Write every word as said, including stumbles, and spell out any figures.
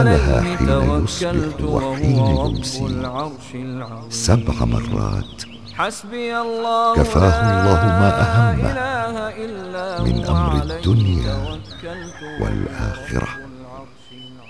لها حين يصبح وحين يمسي سبع مرات، كفاه الله ما أهمه من أمر الدنيا والآخرة.